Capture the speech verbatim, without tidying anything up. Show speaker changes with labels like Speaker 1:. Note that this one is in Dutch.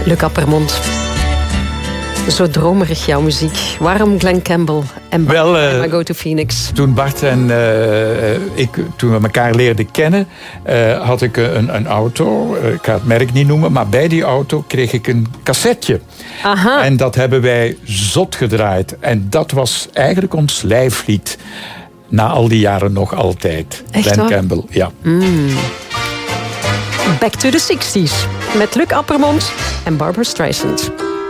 Speaker 1: Luc Appermond. Zo dromerig jouw muziek. Waarom Glen Campbell en Bart
Speaker 2: Wel, uh,
Speaker 1: I Go to Phoenix?
Speaker 2: Toen Bart en uh, ik, toen we elkaar leerden kennen, uh, had ik een, een auto. Uh, ik ga het merk niet noemen, maar bij die auto kreeg ik een cassetje.
Speaker 1: Aha.
Speaker 2: En dat hebben wij zot gedraaid. En dat was eigenlijk ons lijflied. Na al die jaren nog altijd.
Speaker 1: Echt
Speaker 2: Glen
Speaker 1: waar?
Speaker 2: Campbell, ja.
Speaker 1: Mm. Back to the sixties. Met Luc Appermond en Barbra Streisand.